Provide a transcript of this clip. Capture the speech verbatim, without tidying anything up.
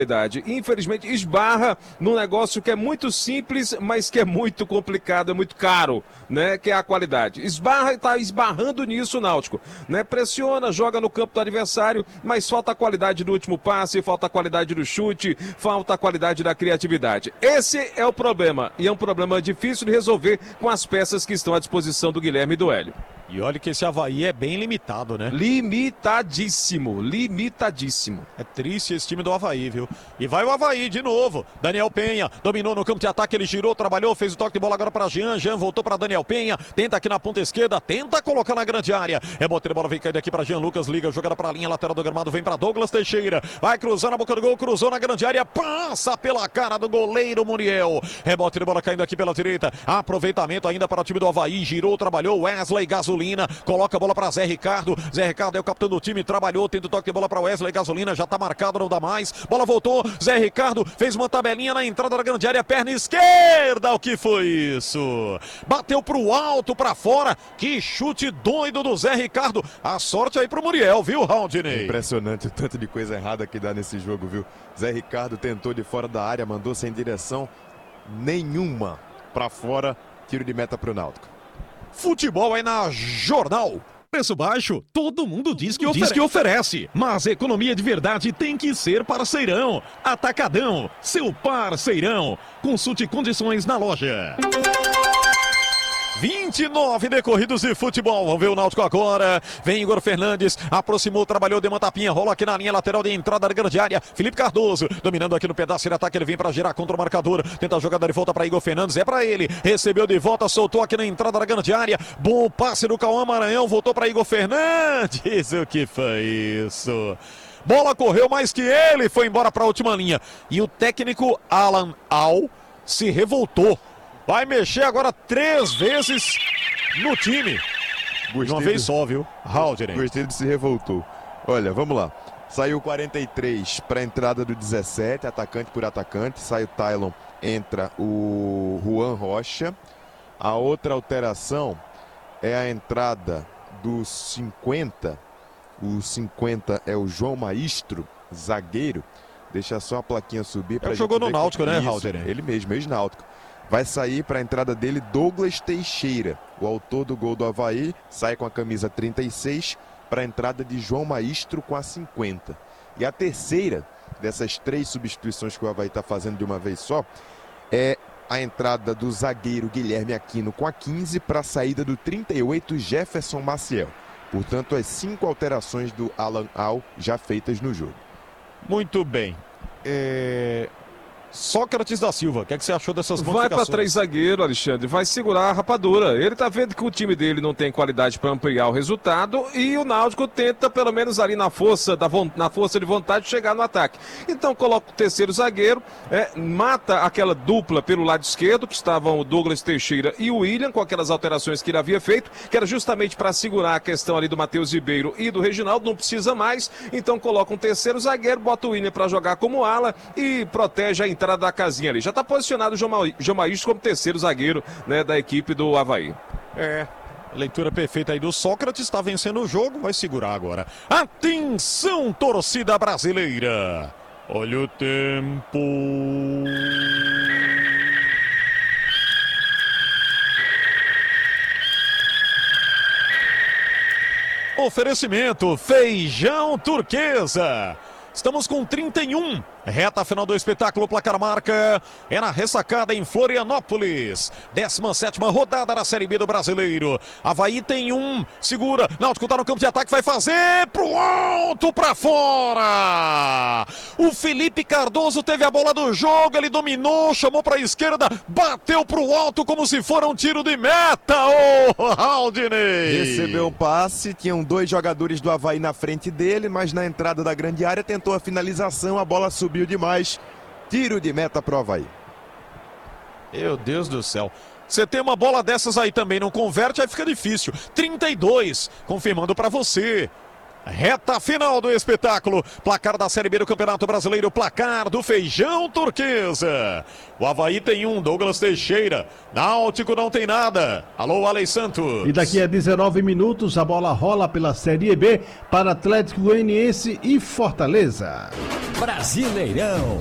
Infelizmente esbarra num negócio que é muito simples, mas que é muito complicado, é muito caro, né? Que é a qualidade. Esbarra e tá esbarrando nisso o Náutico, né? Pressiona, joga no campo do adversário, mas falta a qualidade do último passe, falta a qualidade do chute, falta a qualidade da criatividade. Esse é o problema, e é um problema difícil de resolver com as peças que estão à disposição do Guilherme e do Hélio. E olha que esse Avaí é bem limitado, né? Limitadíssimo, limitadíssimo. É triste esse time do Avaí, viu? E vai o Avaí de novo. Daniel Penha dominou no campo de ataque, ele girou, trabalhou, fez o toque de bola agora para Jean. Jean voltou para Daniel Penha, tenta aqui na ponta esquerda, tenta colocar na grande área. Rebote de bola, vem caindo aqui para Jean Lucas, liga, jogada para a linha lateral do gramado, vem para Douglas Teixeira. Vai cruzar na boca do gol, cruzou na grande área, passa pela cara do goleiro Muriel. Rebote de bola caindo aqui pela direita. Aproveitamento ainda para o time do Avaí, girou, trabalhou, Wesley Gasolina. Coloca a bola para Zé Ricardo. Zé Ricardo é o capitão do time, trabalhou, tenta o toque de bola para Wesley Gasolina, já tá marcado, não dá mais. Bola voltou, Zé Ricardo fez uma tabelinha na entrada da grande área, perna esquerda, o que foi isso? Bateu pro alto, para fora, que chute doido do Zé Ricardo. A sorte aí pro Muriel, viu, Raudinei? Impressionante o tanto de coisa errada que dá nesse jogo, viu? Zé Ricardo tentou de fora da área, mandou sem direção nenhuma para fora, tiro de meta pro Náutico. Futebol aí na Jornal. Preço baixo, todo mundo diz que, diz que oferece, mas economia de verdade tem que ser parceirão. Atacadão, seu parceirão. Consulte condições na loja. vinte e nove decorridos de futebol. Vamos ver o Náutico agora. Vem Igor Fernandes, aproximou, trabalhou, deu uma tapinha, rola aqui na linha lateral de entrada da grande área. Felipe Cardoso, dominando aqui no pedaço de ataque, ele vem para girar contra o marcador. Tenta a jogada de volta para Igor Fernandes, é para ele. Recebeu de volta, soltou aqui na entrada da grande área. Bom passe do Cauã Maranhão, voltou para Igor Fernandes. O que foi isso? Bola correu mais que ele, foi embora para a última linha. E o técnico Alan Al se revoltou. Vai mexer agora três vezes no time. Gostei de uma vez de... só, viu? Haldner. Gostei de se revoltou. Olha, vamos lá. Saiu quarenta e três para a entrada do dezessete, atacante por atacante. Sai o Tylon, entra o Juan Rocha. A outra alteração é a entrada do cinquenta. O cinquenta é o João Maestro, zagueiro. Deixa só a plaquinha subir. Ele jogou no Náutico, né, Haldner? Ele mesmo, ex-Náutico. Vai sair para a entrada dele Douglas Teixeira, o autor do gol do Avaí, sai com a camisa trinta e seis para a entrada de João Maestro com a cinquenta. E a terceira dessas três substituições que o Avaí está fazendo de uma vez só é a entrada do zagueiro Guilherme Aquino com a quinze para a saída do trinta e oito Jefferson Maciel. Portanto, as cinco alterações do Alan Al já feitas no jogo. Muito bem. É... Sócrates da Silva, o que, é que você achou dessas modificações? Vai para três zagueiros, Alexandre, vai segurar a rapadura. Ele tá vendo que o time dele não tem qualidade para ampliar o resultado e o Náutico tenta, pelo menos ali na força, da, na força de vontade, chegar no ataque. Então coloca o terceiro zagueiro, é, mata aquela dupla pelo lado esquerdo, que estavam o Douglas Teixeira e o William, com aquelas alterações que ele havia feito, que era justamente para segurar a questão ali do Matheus Ribeiro e do Reginaldo, não precisa mais, então coloca um terceiro zagueiro, bota o William para jogar como ala e protege a entrada da casinha ali. Já está posicionado o João Maísto como terceiro zagueiro, né, da equipe do Avaí. É, leitura perfeita aí do Sócrates, está vencendo o jogo, vai segurar agora. Atenção, torcida brasileira! Olha o tempo... Oferecimento Feijão Turquesa. Estamos com trinta e um. Reta final do espetáculo, placar marca é na ressacada em Florianópolis. décima sétima rodada da Série B do Brasileiro. Avaí tem um, segura, Náutico tá no campo de ataque, vai fazer pro alto, pra fora. O Felipe Cardoso teve a bola do jogo, ele dominou, chamou pra esquerda, bateu pro alto como se for um tiro de meta, ô oh, Haldinei. Recebeu o passe, tinham dois jogadores do Avaí na frente dele, mas na entrada da grande área tentou a finalização, a bola subiu Subiu demais, tiro de meta pro Avaí. Meu Deus do céu. Você tem uma bola dessas aí também, não converte, aí fica difícil. trinta e dois, confirmando para você. Reta final do espetáculo, placar da Série B do Campeonato Brasileiro, placar do Feijão Turquesa. O Avaí tem um, Douglas Teixeira, Náutico não tem nada. Alô, Alex Santos. E daqui a dezenove minutos a bola rola pela Série B para Atlético Goianiense e Fortaleza. Brasileirão.